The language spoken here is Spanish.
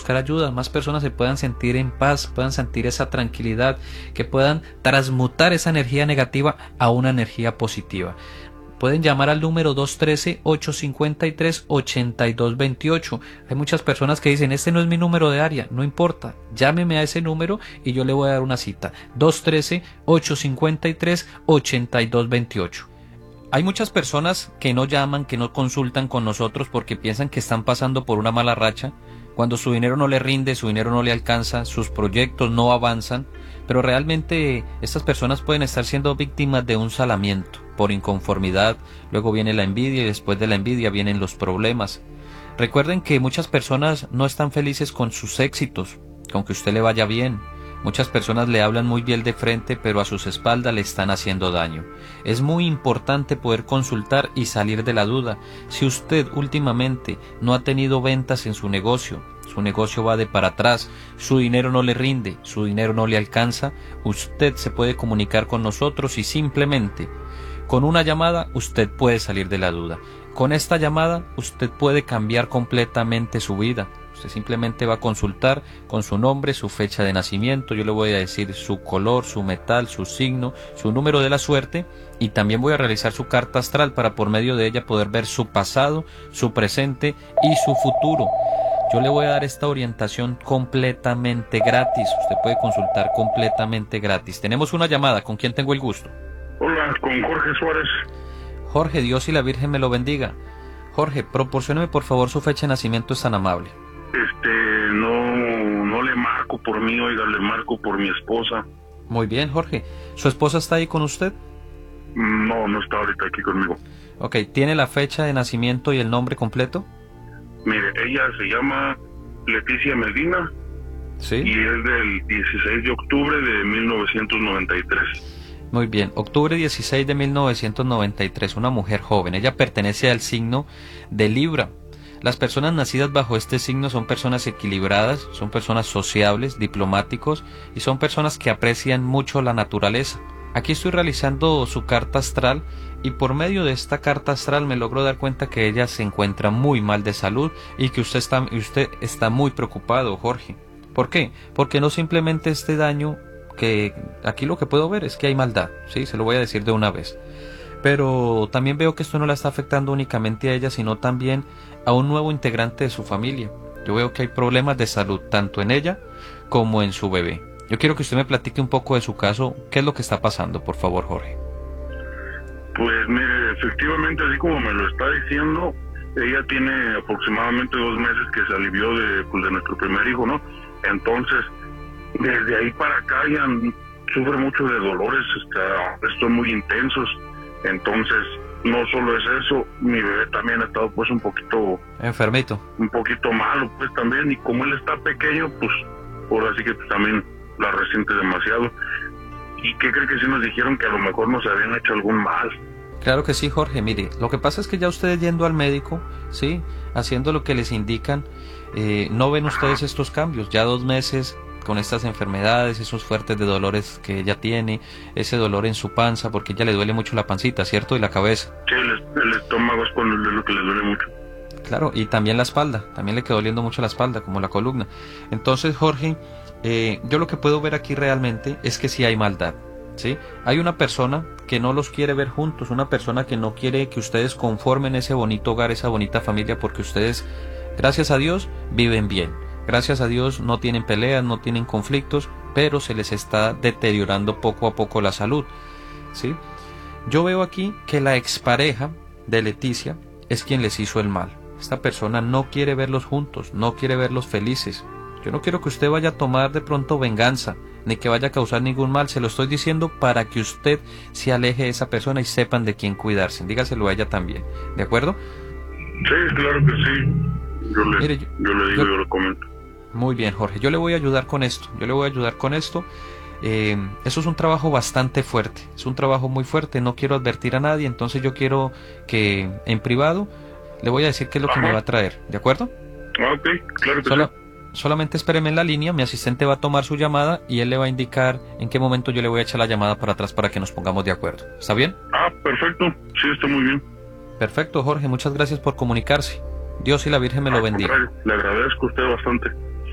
buscar ayuda, más personas se puedan sentir en paz, puedan sentir esa tranquilidad, que puedan transmutar esa energía negativa a una energía positiva. Pueden llamar al número 213-853-8228. Hay muchas personas que dicen, este no es mi número de área. No importa, llámeme a ese número y yo le voy a dar una cita. 213-853-8228. Hay muchas personas que no llaman, que no consultan con nosotros porque piensan que están pasando por una mala racha, cuando su dinero no le rinde, su dinero no le alcanza, sus proyectos no avanzan, pero realmente estas personas pueden estar siendo víctimas de un salamiento por inconformidad, luego viene la envidia y después de la envidia vienen los problemas. Recuerden que muchas personas no están felices con sus éxitos, con que usted le vaya bien. Muchas personas le hablan muy bien de frente, pero a sus espaldas le están haciendo daño. Es muy importante poder consultar y salir de la duda. Si usted últimamente no ha tenido ventas en su negocio va de para atrás, su dinero no le rinde, su dinero no le alcanza, usted se puede comunicar con nosotros y simplemente con una llamada usted puede salir de la duda. Con esta llamada usted puede cambiar completamente su vida. Usted simplemente va a consultar con su nombre, su fecha de nacimiento, yo le voy a decir su color, su metal, su signo, su número de la suerte, y también voy a realizar su carta astral para por medio de ella poder ver su pasado, su presente y su futuro. Yo le voy a dar esta orientación completamente gratis. Usted puede consultar completamente gratis. Tenemos una llamada. ¿Con quién tengo el gusto? Hola, con Jorge Suárez. Jorge, Dios y la Virgen me lo bendiga. Jorge, proporcióneme por favor su fecha de nacimiento, es tan amable. No le marco por mí, oiga, le marco por mi esposa. Muy bien, Jorge. ¿Su esposa está ahí con usted? No está ahorita aquí conmigo. Ok, ¿tiene la fecha de nacimiento y el nombre completo? Mire, ella se llama Leticia Medina. Sí. Y es del 16 de octubre de 1993. Muy bien, octubre 16 de 1993, una mujer joven. Ella pertenece al signo de Libra. Las personas nacidas bajo este signo son personas equilibradas, son personas sociables, diplomáticos y son personas que aprecian mucho la naturaleza. Aquí estoy realizando su carta astral y por medio de esta carta astral me logro dar cuenta que ella se encuentra muy mal de salud y que usted está muy preocupado, Jorge. ¿Por qué? Porque no simplemente este daño, que aquí lo que puedo ver es que hay maldad, ¿sí? Se lo voy a decir de una vez. Pero también veo que esto no la está afectando únicamente a ella, sino también a un nuevo integrante de su familia. Yo veo que hay problemas de salud tanto en ella como en su bebé. Yo quiero que usted me platique un poco de su caso. ¿Qué es lo que está pasando, por favor, Jorge? Pues mire, efectivamente, así como me lo está diciendo, ella tiene aproximadamente 2 meses que se alivió de nuestro primer hijo, ¿no? Entonces, desde ahí para acá ella sufre mucho de dolores, son muy intensos. Entonces, no solo es eso, mi bebé también ha estado pues un poquito enfermito, un poquito malo pues también, y como él está pequeño, pues ahora sí que pues, también la resiente demasiado. ¿Y qué cree que sí nos dijeron? Que a lo mejor nos habían hecho algún mal. Claro que sí, Jorge. Mire, lo que pasa es que ya ustedes yendo al médico, sí, haciendo lo que les indican, no ven ustedes estos cambios. Ya 2 meses con estas enfermedades, esos fuertes de dolores que ella tiene, ese dolor en su panza, porque ella le duele mucho la pancita, ¿cierto? Y la cabeza. Sí, el estómago es lo que le duele mucho. Claro, y también la espalda, también le quedó doliendo mucho la espalda, como la columna. Entonces, Jorge, yo lo que puedo ver aquí realmente es que sí hay maldad, ¿sí? Hay una persona que no los quiere ver juntos, una persona que no quiere que ustedes conformen ese bonito hogar, esa bonita familia, porque ustedes, gracias a Dios, viven bien. Gracias a Dios no tienen peleas, no tienen conflictos, pero se les está deteriorando poco a poco la salud, ¿sí? Yo veo aquí que la expareja de Leticia es quien les hizo el mal. Esta persona no quiere verlos juntos, no quiere verlos felices. Yo no quiero que usted vaya a tomar de pronto venganza, ni que vaya a causar ningún mal. Se lo estoy diciendo para que usted se aleje de esa persona y sepan de quién cuidarse. Dígaselo a ella también, ¿de acuerdo? Sí, claro que sí. Yo le comento. Muy bien, Jorge, yo le voy a ayudar con esto, eso es un trabajo bastante fuerte, es un trabajo muy fuerte, no quiero advertir a nadie, entonces yo quiero que en privado le voy a decir qué es lo que me va a traer, ¿de acuerdo? Ok, claro que sí. Solamente espéreme en la línea, mi asistente va a tomar su llamada y él le va a indicar en qué momento yo le voy a echar la llamada para atrás para que nos pongamos de acuerdo, ¿está bien? Perfecto, sí, está muy bien. Perfecto, Jorge, muchas gracias por comunicarse. Dios y la Virgen me lo bendiga. Le agradezco a usted bastante.